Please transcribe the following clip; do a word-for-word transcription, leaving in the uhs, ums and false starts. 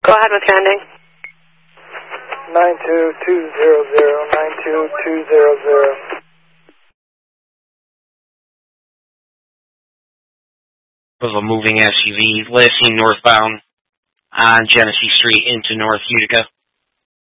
Go ahead with your ending. nine two two zero zero, nine two two zero zero. Of a moving S U V, last seen northbound on Genesee Street into North Utica.